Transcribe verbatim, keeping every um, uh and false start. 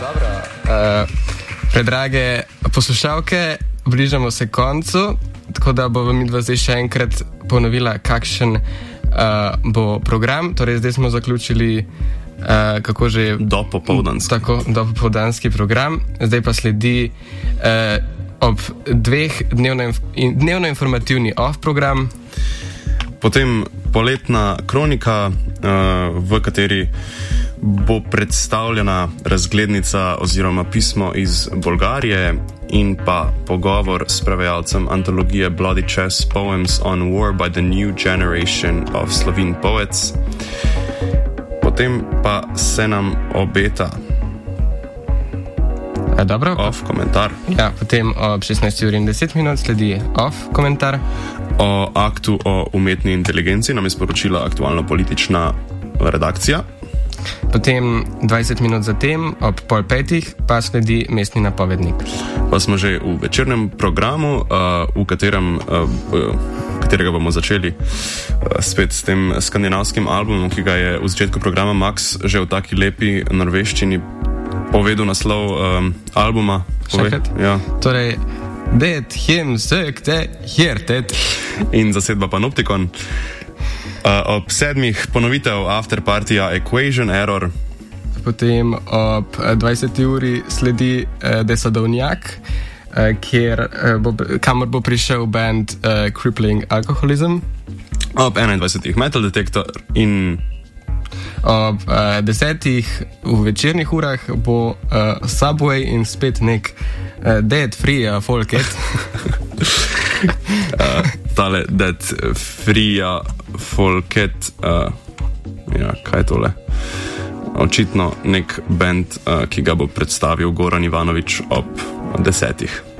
Dobro. Uh, predrage poslušalke, bližamo se koncu, tako da bo mi dva zdaj še enkrat ponovila, kakšen uh, bo program. Torej, zdaj smo zaključili uh, kako že... Dopopoldanski. Tako, dopopoldanski program. Zdaj pa sledi uh, ob dveh dnevno, dnevno informativni off program. Potem poletna kronika, uh, v kateri bo predstavljena razglednica oziroma pismo iz Bolgarije in pa pogovor s prevajalcem antologije Bloody Chess Poems on War by the New Generation of Slovene Poets. Potem pa se nam obeta A, dobro. off komentar. Ja, potem ob šestnajsti uri in deset minut sledi off komentar. O aktu o umetni inteligenci nam je sporočila aktualno politična redakcija. Potem dvajset minut zatem, ob pol petih, pa sledi mestni napovednik. Pa smo že v večernem programu, uh, v katerem, uh, katerega bomo začeli uh, spet s tem skandinavskim albumom, ki ga je v začetku programa Max že v taki lepi norveščini povedal naslov um, albuma. Šakrat? Ja. Torej, det him sökte hjertet. In zasedba Panoptikon. Uh, ob sedmih ponovitev afterpartija Equation Error. Potem ob dvajseti uri sledi uh, Desadovnjak, uh, kjer, uh, bo, kamor bo prišel band uh, Crippling Alcoholism. Ob enaindvajsetih Metal Detector in ob uh, desetih v večernih urah bo uh, Subway in spet nek uh, Dead Free uh, Folket. uh, tale Dead Free Folket, uh, ja, kaj je tole? Očitno nek band, uh, ki ga bo predstavil Goran Ivanović ob desetih.